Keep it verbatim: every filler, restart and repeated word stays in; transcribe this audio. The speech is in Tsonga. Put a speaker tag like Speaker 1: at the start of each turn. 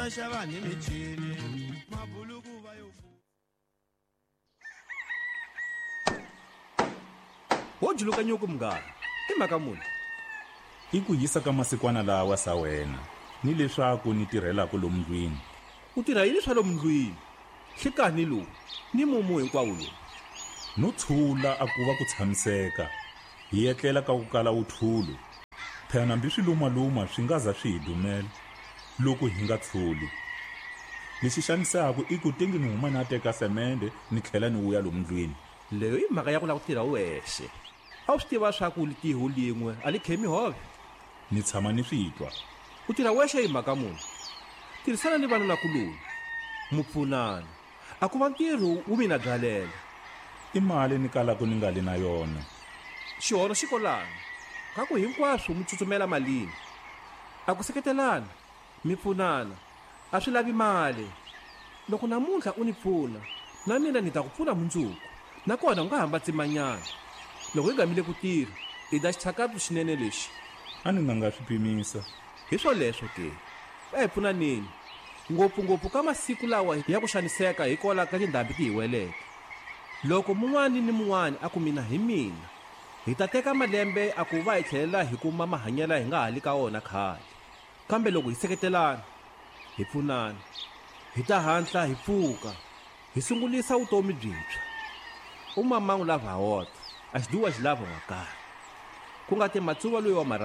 Speaker 1: va xava ni michini mabuluku va yo
Speaker 2: wo juluka nyuku mngani i mhaka muni
Speaker 3: i ku yisa ka masikwana lawa sa wena ni leswaku ni tirhelaka lomu ndlwini
Speaker 2: u tirha yini swa lomu ndlwini hlikani lowu ni mumu hinkwawo lowu
Speaker 3: no tshula a ku va ku tshamiseka hi etlela ka ku kala uthulo phela nambi swilumaluma swi nga za swi hi dumela loko hi nga tshuli lexi xanisaka i ku tengi ni huma na teka semende ni tlhela ni wuya lomu ndlwini
Speaker 2: leyo i mhaka ya ku lava ku tirha wexe a wu swi tiva swa ku litiho lin'we a li khemi hove
Speaker 3: ni tshama ni swi twa
Speaker 2: u tirha wexe hi mhaka muni tirhisana ni vana nakuloni mupfunana a ku va ntirho wu mina byalela
Speaker 3: i mali ni kalaka ni nga li na yona
Speaker 2: xihono xi kolani ka ku hinkwaswo mi tsutsumela malini a ku seketelana mi pfunana a swi lavi mali loko namuntlha u ni pfuna na mina ni ta ku pfuna mundzuku nakona u nga hamba tsimanyana loko hi gamile ku tirha i ta xichakatu xinene lexi
Speaker 3: a ni nga nga swi pimisa
Speaker 2: hi swoleswo ke va hi pfunaneni ngopfungopfu ka masiku lawa ya ku xaniseka hi kola ka tindhambi ti hi weleke loko mun'wani ni mun'wani a ku mina hi mina hi ta teka malembe a ku va hi tlhelela hi kuma mahanyela hi nga hali ka wona khale kambe loko hi seketelana hi pfunana hi ta hatla hi pfuka hi sungulisa vutomi byintshwa umamangu lava ha wota a xi duwa xi lava n'wakala ku nga ti matsuva loyi wa mara